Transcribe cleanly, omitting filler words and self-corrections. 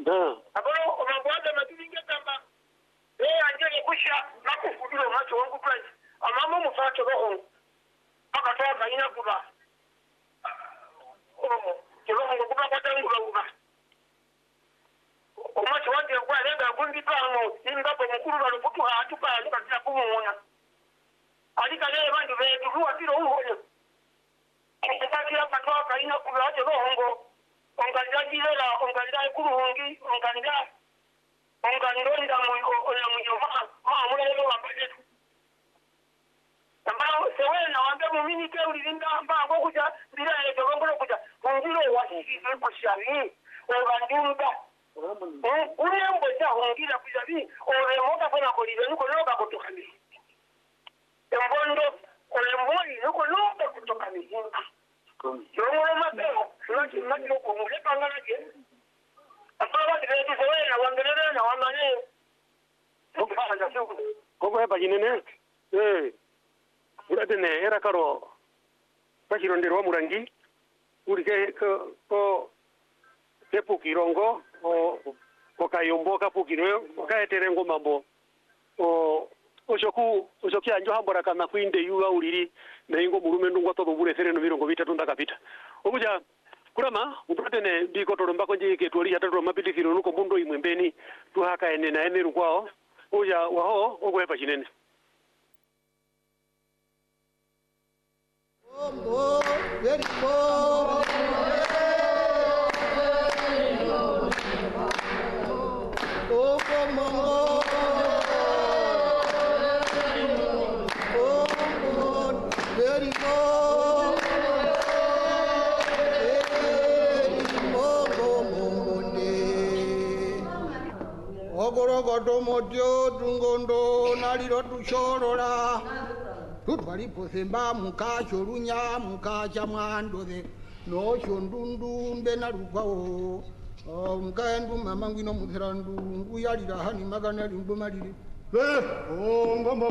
Abalo omabwanda matulinga kamba. Anjele kusha nakufudilo macho wangu plani. Amamo mufato roho. Akatoa kaina kuba. Kiroho kuba katangu kuba. Omacho wanje kwa lenda gundi pamo ingapo mukuru balukutu atupa alikatia kumuna. Alika lele bandu betu huwa tiro uhoyo. Akitaki akatoa kaina kuba aje roho. Onganda jilela onganda kuruhungi onganda ongandonda muyova mulelo wambaje ambao sewena wambe mumini ke ulinda mbango kuja bila ile tongolo kuja ngiro wasiki kushavi ongandunda ule mboja hongira kujavi ole moka fana kolile nuko loka kutokani embondo ole mboni nuko loka kutokani Yomo mapeo lati mati ko ngule pangana ke Apaba de sewena wangelele na wamane Koko hapa jinene uratene era karo pachirondero murangi urike ko tepu kirongo o kayombo kapukiro kaeterengo mambo oshoki anjo hambora kana kuinde yuwa uriri na ingo murume ndungwa todo bure sereno birongo bitatu ndakapita obuja kurama upratene biko toromba konje ke tori hatatu mapitithiro nuko mundo imwembeni tu haka ene na ene rukwao oja waho ogwepa chinene Ombo verimo Omo verimo Ogorogodo modio dungondo naliro tushorora tutwalipo semba mukacho runya mukacha mwando de no shondundu mbe narukwawo mkaendu mamangwino mutherandu nguyalira hani magana limbo malire ngomba